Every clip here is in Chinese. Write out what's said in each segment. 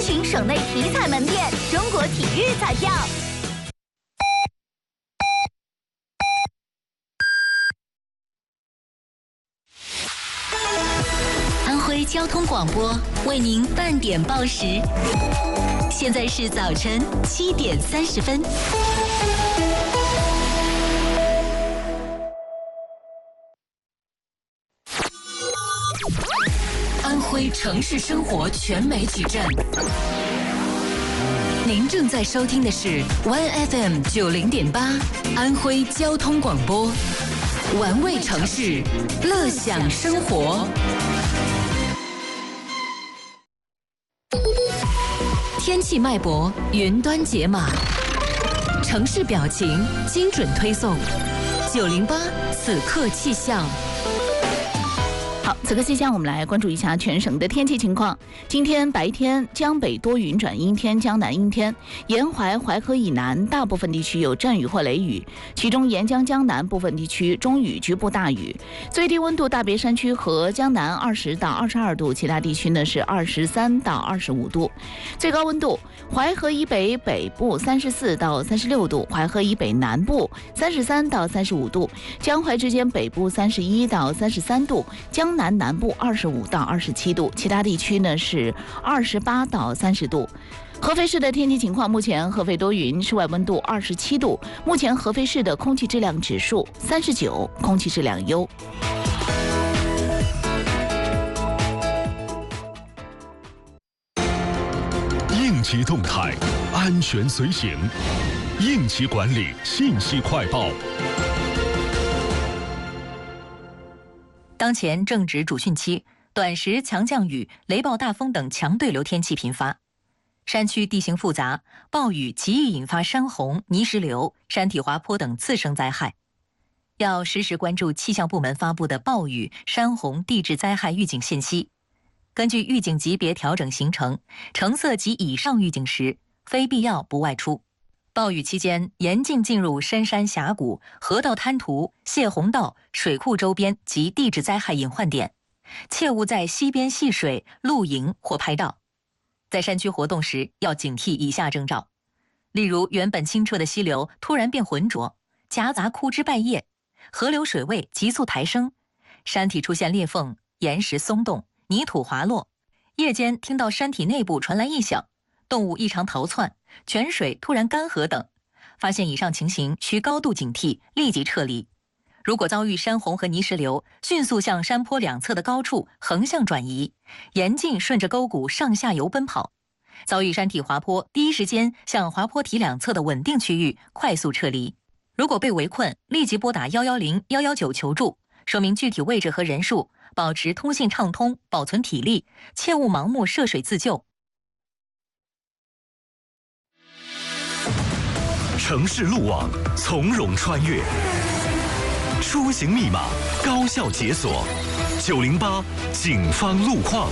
询省内体彩门店，中国体育彩票。安徽交通广播为您半点报时，现在是早晨7点30分。安徽城市生活全媒体站，您正在收听的是 OneFM 90.8安徽交通广播，玩味城市，乐享生活。天气脉搏，云端解码，城市表情，精准推送。908此刻气象。好，此刻气象，我们来关注一下全省的天气情况。今天白天江北多云转阴天，江南阴天，沿淮淮河以南大部分地区有阵雨或雷雨，其中沿江江南部分地区中雨，局部大雨。最低温度大别山区和江南20到22度，其他地区呢是23到25度。最高温度，淮河以北北部34到36度，淮河以北南部33到35度，江淮之间北部31到33度，江南南部25到27度，其他地区呢是28到30度。合肥市的天气情况，目前合肥多云，室外温度27度，目前合肥市的空气质量指数39，空气质量优。 应急动态，安全随行，应急管理信息快报。 当前正值主汛期，短时强降雨、雷暴大风等强对流天气频发。山区地形复杂，暴雨极易引发山洪、泥石流、山体滑坡等次生灾害。要实时关注气象部门发布的暴雨、山洪、地质灾害预警信息。根据预警级别调整行程，橙色及以上预警时，非必要不外出。暴雨期间，严禁进入深山峡谷、河道滩涂、泄洪道、水库周边及地质灾害隐患点，切勿在溪边戏水、露营或拍照。在山区活动时，要警惕以下征兆，例如原本清澈的溪流突然变浑浊，夹杂枯枝败叶，河流水位急速抬升，山体出现裂缝，岩石松动，泥土滑落，夜间听到山体内部传来异响，动物异常逃窜，泉水突然干涸等，发现以上情形需高度警惕，立即撤离。如果遭遇山洪和泥石流，迅速向山坡两侧的高处横向转移，严禁顺着沟谷上下游奔跑。遭遇山体滑坡，第一时间向滑坡体两侧的稳定区域快速撤离。如果被围困，立即拨打110、119求助，说明具体位置和人数，保持通信畅通，保存体力，切勿盲目涉水自救。 城市路网从容穿越，出行密码高效解锁。908警方路况。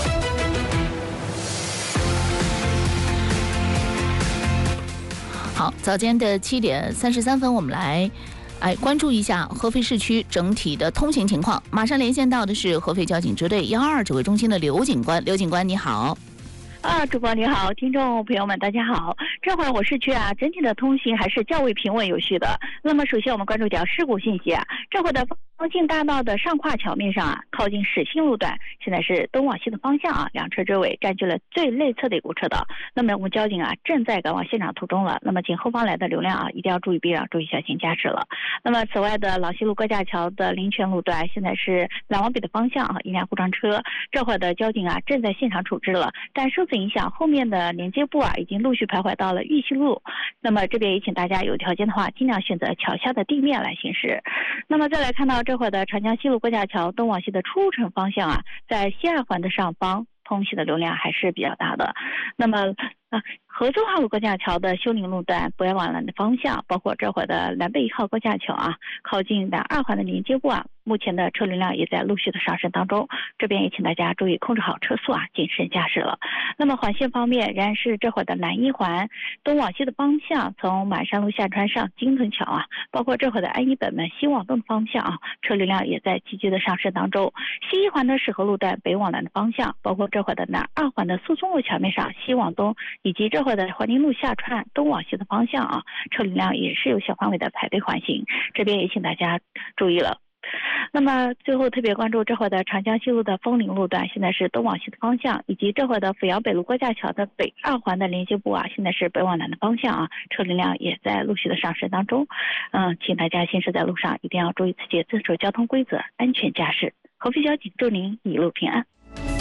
好，早间的7点33分，我们来关注一下合肥市区整体的通行情况。马上连线到的是合肥交警支队122指挥中心的刘警官。刘警官你好。 主播你好，听众朋友们大家好。这会儿我市区整体的通行还是较为平稳有序的。那么首先我们关注一条事故信息这会的方庆大道的上跨桥面上靠近始兴路段，现在是东往西的方向两车追尾，占据了最内侧的一股车道。那么我们交警正在赶往现场途中了。那么请后方来的流量一定要注意避让，注意小心驾驶了。那么此外的老西路高架桥的临泉路段，现在是南往北的方向一辆护撞车，这会儿的交警正在现场处置了。但受此影响，后面的连接部已经陆续徘徊到了玉溪路。那么这边也请大家有条件的话，尽量选择桥下的地面来行驶。那么再来看到这会儿的长江西路高架桥东往西的出入城方向在西二环的上方通行的流量还是比较大的。那么合作号高架桥的修宁路段北往南的方向，包括这会儿的南北1号高架桥靠近的2环的连接部目前的车流量也在陆续的上升当中，这边也请大家注意控制好车速谨慎驾驶了。那么环线方面，仍然是这会儿的南一环东往西的方向，从满山路下穿上金屯桥包括这会儿的安一本门西往东的方向车流量也在积极的上升当中。西一环的石河路段北往南的方向，包括这会儿的南二环的诉讼路桥面上西往东，以及这会儿的环宁路下穿东往西的方向车流量也是有小范围的排队环行，这边也请大家注意了。那么最后特别关注这会儿的长江西路的枫林路段，现在是东往西的方向，以及这会儿的阜阳北路郭架桥的北二环的连接部现在是北往南的方向车流量也在陆续的上升当中。请大家行驶在路上一定要注意自己遵守交通规则，安全驾驶。合肥交警祝您一路平安。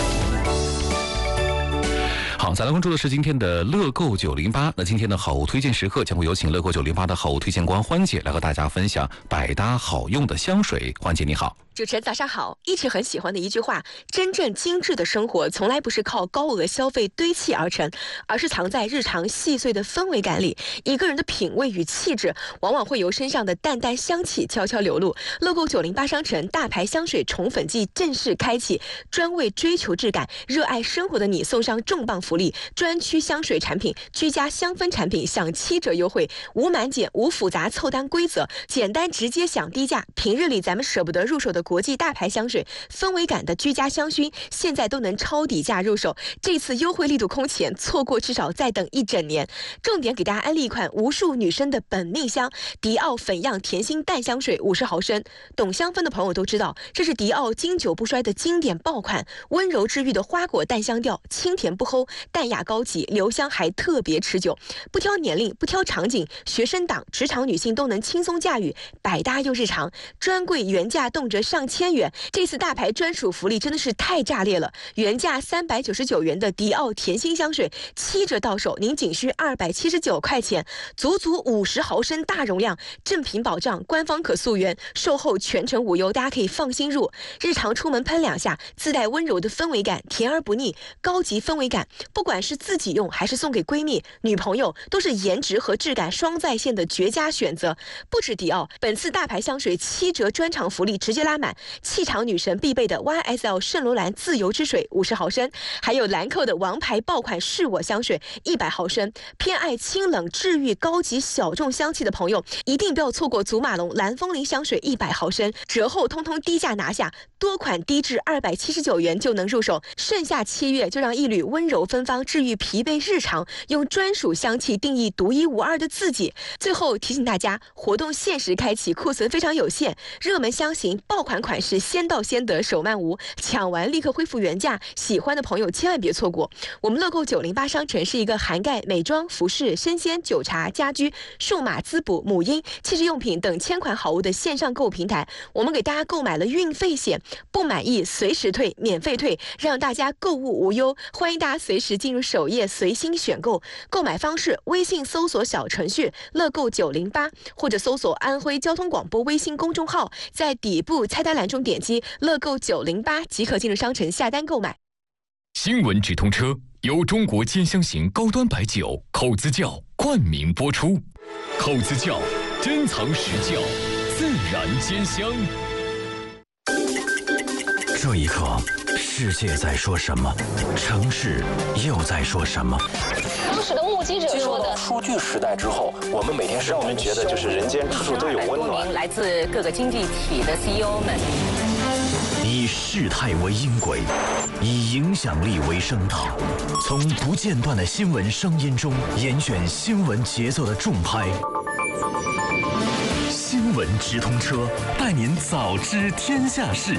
好，再来关注的是今天的乐购908。那今天的好物推荐时刻将会有请乐购908的好物推荐官欢姐来和大家分享百搭好用的香水。欢姐你好。 主持人早上好。一直很喜欢的一句话，真正精致的生活从来不是靠高额消费堆砌而成，而是藏在日常细碎的氛围感里。一个人的品味与气质往往会由身上的淡淡香气悄悄流露。乐购908商城大牌香水宠粉季正式开启，专为追求质感热爱生活的你送上重磅福利，专区香水产品居家香氛产品享7折优惠，无满减无复杂凑单规则，简单直接享低价。平日里咱们舍不得入手的国际大牌香水，氛围感的居家香薰，现在都能超低价入手。这次优惠力度空前，错过至少再等1整年。重点给大家安利一款无数女生的本命香——迪奥粉漾甜心淡香水50毫升。懂香氛的朋友都知道，这是迪奥经久不衰的经典爆款，温柔治愈的花果淡香调，清甜不齁，淡雅高级，留香还特别持久。不挑年龄，不挑场景，学生党、职场女性都能轻松驾驭，百搭又日常。专柜原价动辄上千元，这次大牌专属福利真的是太炸裂了！原价399元的迪奥甜心香水7折到手，您仅需279块钱，足足50毫升大容量，正品保障，官方可溯源，售后全程无忧，大家可以放心入。日常出门喷2下，自带温柔的氛围感，甜而不腻，高级氛围感，不管是自己用还是送给闺蜜、女朋友，都是颜值和质感双在线的绝佳选择。不止迪奥，本次大牌香水7折专场福利直接拉满，气场女神必备的 YSL 圣罗兰自由之水50毫升，还有兰蔻的王牌爆款是我香水100毫升。偏爱清冷治愈高级小众香气的朋友，一定不要错过祖马龙蓝风铃香水100毫升，折后通通低价拿下，多款低至279元就能入手。盛夏7月，就让一缕温柔芬芳治愈疲惫日常，用专属香气定义独一无二的自己。最后提醒大家，活动限时开启，库存非常有限，热门香型爆款款式先到先得，手慢无，抢完立刻恢复原价，喜欢的朋友千万别错过。我们乐购908商城是一个涵盖美妆、服饰、生鲜、酒茶、家居、数码滋补、母婴、汽车用品等1000款好物的线上购物平台。我们给大家购买了运费险，不满意随时退，免费退，让大家购物无忧。欢迎大家随时进入首页随心选购。购买方式：微信搜索小程序乐购908，或者搜索安徽交通广播微信公众号，在底部菜单栏中点击乐购908即可进入商城下单购买。 新闻直通车由中国兼香型高端白酒口子窖冠名播出。口子窖珍藏实窖，自然兼香。 这一刻，世界在说什么？城市又在说什么？ 当时的目击者说的， 数据时代之后，我们每天让我们觉得就是人间处处都有温暖。 来自各个经济体的 CEO 们， 以事态为音轨，以影响力为声道，从不间断的新闻声音中严选新闻节奏的重拍。新闻直通车，带您早知天下事。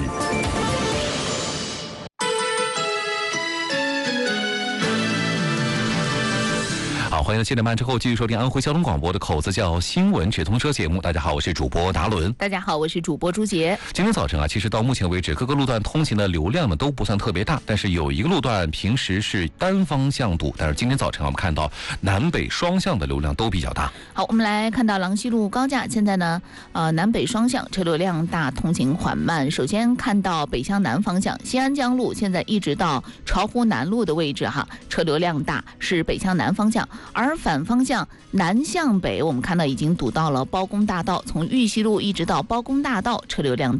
好，欢迎7点半之后继续收听安徽交通广播的口子窖新闻直通车节目。大家好，我是主播达伦。 大家好，我是主播朱杰。 今天早晨其实到目前为止，各个路段通行的流量呢都不算特别大，但是有一个路段平时是单方向堵，但是今天早晨我们看到南北双向的流量都比较大。 好，我们来看到郎西路高架，现在呢，南北双向车流量大，通行缓慢。首先看到北向南方向，西安江路现在一直到巢湖南路的位置车流量大，是北向南方向。而反方向南向北，我们看到已经堵到了包公大道，从玉溪路一直到包公大道，车流量大。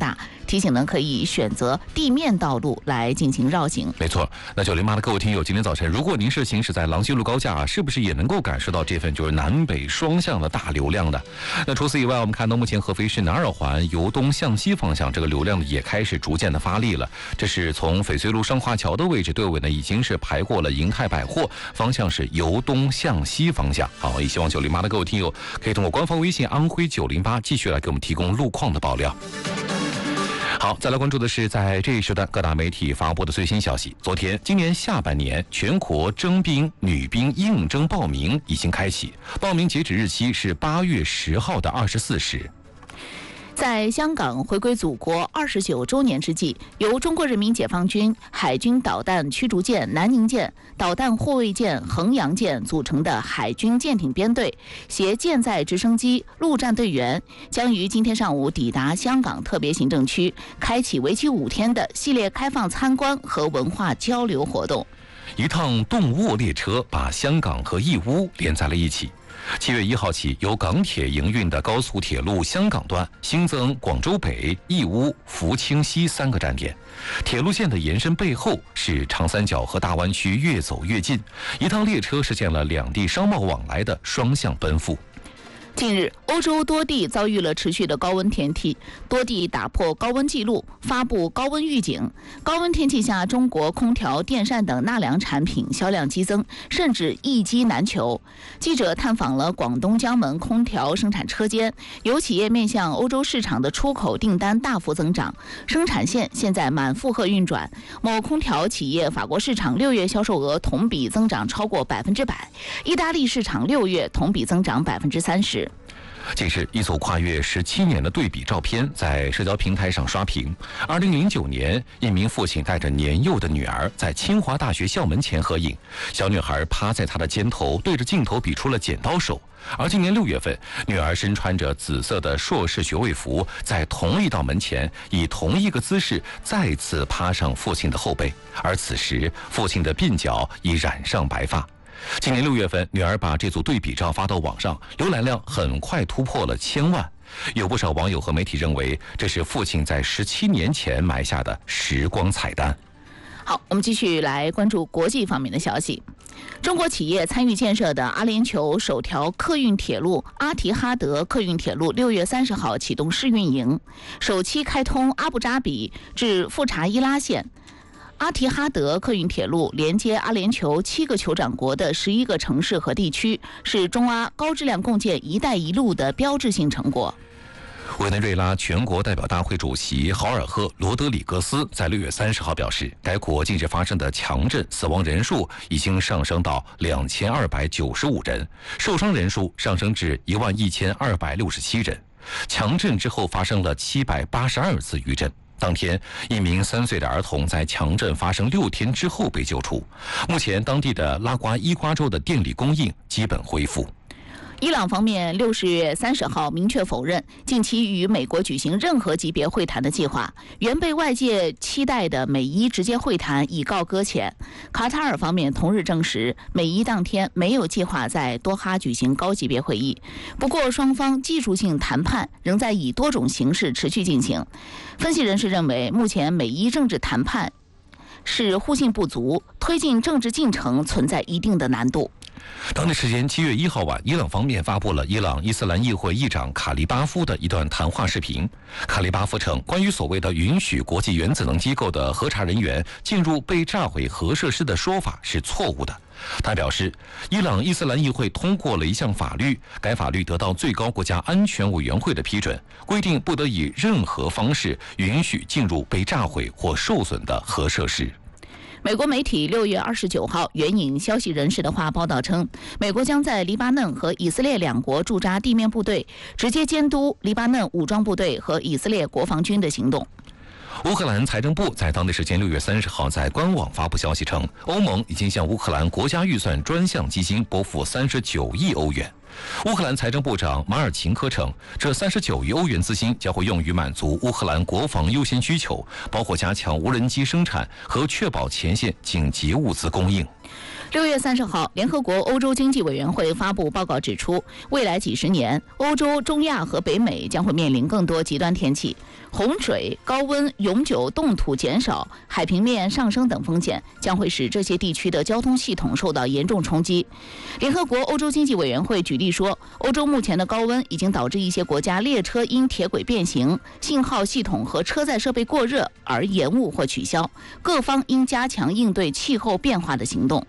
提醒呢可以选择地面道路来进行绕行。 没错，那908的各位听友，今天早晨如果您是行驶在郎西路高架，是不是也能够感受到这份就是南北双向的大流量的？那除此以外，我们看到目前合肥市南二环由东向西方向这个流量也开始逐渐的发力了。这是从翡翠路上化桥的位置，队尾呢已经是排过了银泰百货，方向是由东向西方向。好，也希望908的各位听友可以通过官方微信安徽908继续来给我们提供路况的爆料。好，再来关注的是在这一时段各大媒体发布的最新消息。昨天，今年下半年全国征兵女兵应征报名已经开启，报名截止日期是8月10号的24时。 在香港回归祖国29周年之际，由中国人民解放军海军导弹驱逐舰南宁舰、导弹护卫舰衡阳舰组成的海军舰艇编队携舰载直升机陆战队员，将于今天上午抵达香港特别行政区，开启为期5天的系列开放参观和文化交流活动。 一趟动卧列车把香港和义乌连在了一起。7月1号起，由港铁营运的高速铁路香港段新增广州北、义乌、福清西3个站点。铁路线的延伸背后是长三角和大湾区越走越近，一趟列车实现了两地商贸往来的双向奔赴。 近日，欧洲多地遭遇了持续的高温天气，多地打破高温记录，发布高温预警。高温天气下，中国空调、电扇等纳凉产品销量激增，甚至一机难求。记者探访了广东江门空调生产车间，有企业面向欧洲市场的出口订单大幅增长，生产线现在满负荷运转。某空调企业法国市场6月销售额同比增长超过100%，意大利市场6月同比增长30%。 近日，一组跨越17年的对比照片在社交平台上刷屏。2009年，一名父亲带着年幼的女儿在清华大学校门前合影，小女孩趴在他的肩头，对着镜头比出了剪刀手。而今年6月份，女儿身穿着紫色的硕士学位服，在同一道门前以同一个姿势再次趴上父亲的后背，而此时父亲的鬓角已染上白发。今年6月份，女儿把这组对比照发到网上，浏览量很快突破了1000万。有不少网友和媒体认为，这是父亲在17年前埋下的时光彩蛋。 好，我们继续来关注国际方面的消息。中国企业参与建设的阿联酋首条客运铁路阿提哈德客运铁路6月30号启动试运营，首期开通阿布扎比至富查伊拉线。阿提哈德客运铁路连接阿联酋7个酋长国的11个城市和地区，是中阿高质量共建“一带一路”的标志性成果。 委内瑞拉全国代表大会主席豪尔赫·罗德里格斯在6月30号表示，该国近日发生的强震死亡人数已经上升到2295人，受伤人数上升至11267人。强震之后发生了782次余震。当天，一名3岁的儿童在强震发生6天之后被救出。目前，当地的拉瓜伊瓜州的电力供应基本恢复。 伊朗方面6月30号明确否认近期与美国举行任何级别会谈的计划，原被外界期待的美伊直接会谈已告搁浅。卡塔尔方面同日证实，美伊当天没有计划在多哈举行高级别会议。不过，双方技术性谈判仍在以多种形式持续进行。分析人士认为，目前美伊政治谈判是互信不足，推进政治进程存在一定的难度。 当地时间7月1号晚，伊朗方面发布了伊朗伊斯兰议会议长卡利巴夫的一段谈话视频。卡利巴夫称，关于所谓的允许国际原子能机构的核查人员进入被炸毁核设施的说法是错误的。他表示，伊朗伊斯兰议会通过了一项法律，该法律得到最高国家安全委员会的批准，规定不得以任何方式允许进入被炸毁或受损的核设施。 美国媒体6月29号援引消息人士的话报道称，美国将在黎巴嫩和以色列两国驻扎地面部队，直接监督黎巴嫩武装部队和以色列国防军的行动。 乌克兰财政部在当地时间6月30号在官网发布消息称，欧盟已经向乌克兰国家预算专项基金拨付39亿欧元。乌克兰财政部长马尔琴科称，这39亿欧元资金将会用于满足乌克兰国防优先需求，包括加强无人机生产和确保前线紧急物资供应。 6月30号，联合国欧洲经济委员会发布报告指出，未来几十年，欧洲、中亚和北美将会面临更多极端天气，洪水、高温、永久冻土减少、海平面上升等风险将会使这些地区的交通系统受到严重冲击。联合国欧洲经济委员会举例说，欧洲目前的高温已经导致一些国家列车因铁轨变形、信号系统和车载设备过热而延误或取消，各方应加强应对气候变化的行动。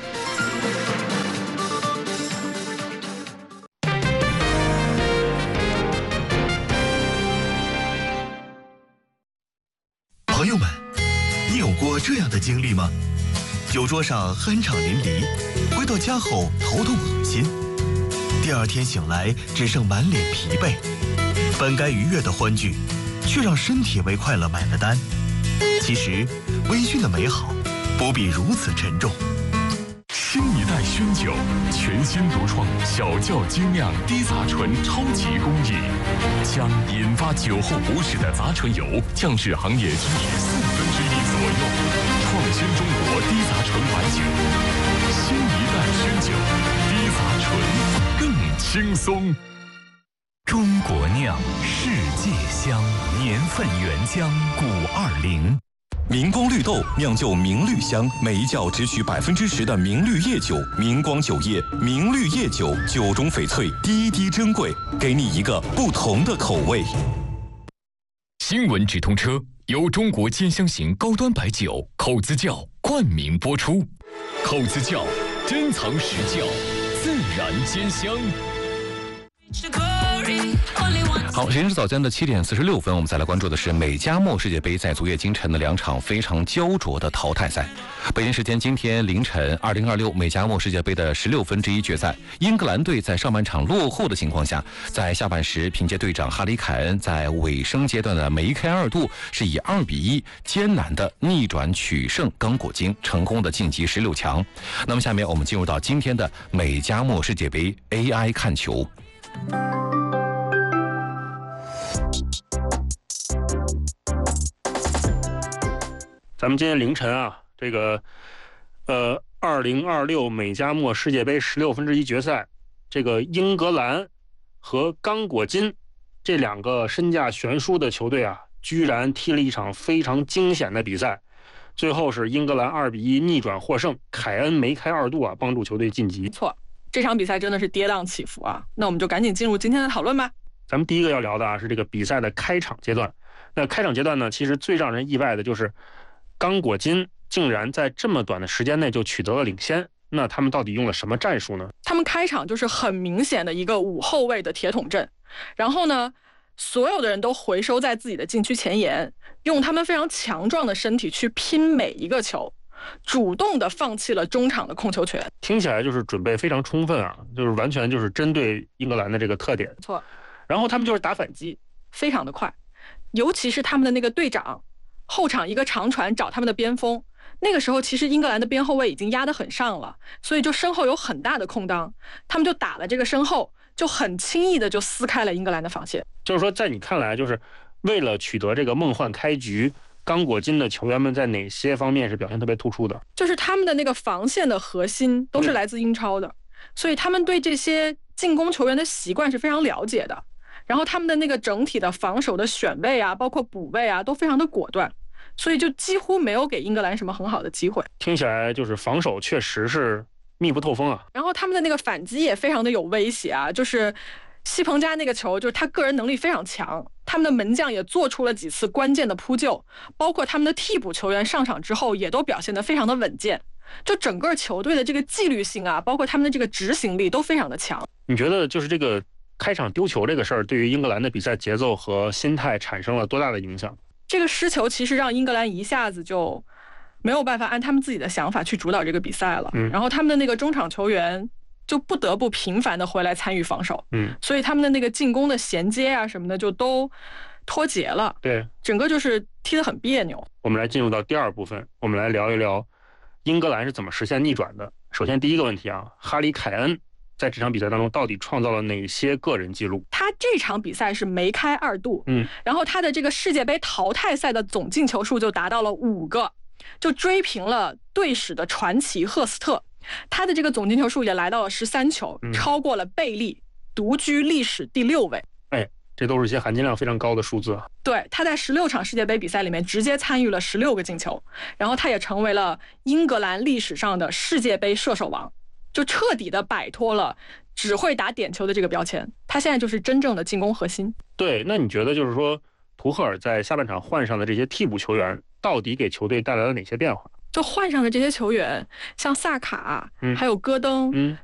朋友们，你有过这样的经历吗？酒桌上酣畅淋漓，回到家后头痛恶心，第二天醒来只剩满脸疲惫，本该愉悦的欢聚，却让身体为快乐买了单。其实，微醺的美好不必如此沉重。 新一代熏酒，全新独创小窖精酿低杂醇超级工艺，将引发酒后不适的杂醇油降至行业均值1/4左右，创新中国低杂醇白酒。新一代熏酒，低杂醇更轻松。 中国酿，世界香，年份原浆520。 明光绿豆酿就明绿香，每一窖只取10%的明绿叶酒，明光酒业明绿叶酒，酒中翡翠，滴滴珍贵，给你一个不同的口味。 新闻直通车由中国尖香型高端白酒口子窖冠名播出，口子窖珍藏实窖，自然尖香。 好，时间是早间的7点46分，我们再来关注的是美加墨世界杯在昨夜今晨的2场非常焦灼的淘汰赛。北京时间今天凌晨，2026美加墨世界杯的16分之一决赛，英格兰队在上半场落后的情况下，在下半时凭借队长哈里凯恩在尾声阶段的梅开二度，是以2-1艰难的逆转取胜刚果金，成功的晋级16强。那么下面我们进入到今天的美加墨世界杯 AI 看球。 咱们今天凌晨啊，这个2026美加墨世界杯16分之一决赛，这个英格兰和刚果金这2个身价悬殊的球队啊，居然踢了一场非常惊险的比赛，最后是英格兰2-1逆转获胜，凯恩梅开二度啊，帮助球队晋级。 没错，这场比赛真的是跌宕起伏啊。那我们就赶紧进入今天的讨论吧。 咱们第一个要聊的啊是这个比赛的开场阶段。那开场阶段呢，其实最让人意外的就是刚果金竟然在这么短的时间内就取得了领先。那他们到底用了什么战术呢？ 他们开场就是很明显的一个5后卫的铁桶阵，然后呢，所有的人都回收在自己的禁区前沿，用他们非常强壮的身体去拼每一个球，主动的放弃了中场的控球权。 听起来就是准备非常充分啊，就是完全就是针对英格兰的这个特点。 没错。 然后他们就是打反击， 非常的快，尤其是他们的那个队长后场一个长传找他们的边锋，那个时候其实英格兰的边后卫已经压得很上了，所以就身后有很大的空当，他们就打了这个身后，就很轻易的就撕开了英格兰的防线。 就是说在你看来，就是为了取得这个梦幻开局，刚果金的球员们在哪些方面是表现特别突出的？ 就是他们的那个防线的核心都是来自英超的，所以他们对这些进攻球员的习惯是非常了解的，然后他们的那个整体的防守的选位啊，包括补位啊，都非常的果断，所以就几乎没有给英格兰什么很好的机会。 听起来就是防守确实是密不透风啊。 然后他们的那个反击也非常的有威胁啊，就是西彭加那个球，就是他个人能力非常强，他们的门将也做出了几次关键的扑救，包括他们的替补球员上场之后也都表现得非常的稳健，就整个球队的这个纪律性啊，包括他们的这个执行力都非常的强。 你觉得就是这个开场丢球这个事儿对于英格兰的比赛节奏和心态产生了多大的影响？ 这个失球其实让英格兰一下子就没有办法按他们自己的想法去主导这个比赛了，然后他们的那个中场球员就不得不频繁的回来参与防守，所以他们的那个进攻的衔接啊什么的就都脱节了， 对， 整个就是踢得很别扭。 我们来进入到第二部分，我们来聊一聊英格兰是怎么实现逆转的。首先第一个问题啊，哈里凯恩在这场比赛当中到底创造了哪些个人记录？ 他这场比赛是梅开二度，然后他的这个世界杯淘汰赛的总进球数就达到了5个，就追平了队史的传奇赫斯特。 他的这个总进球数也来到了13球，超过了贝利，独居历史第6位。 这都是一些含金量非常高的数字。 对，他在16场世界杯比赛里面直接参与了16个进球，然后他也成为了英格兰历史上的世界杯射手王，就彻底的摆脱了只会打点球的这个标签，他现在就是真正的进攻核心。 对，那你觉得就是说，图赫尔在下半场换上的这些替补球员，到底给球队带来了哪些变化？ 就换上的这些球员，像萨卡，还有戈登，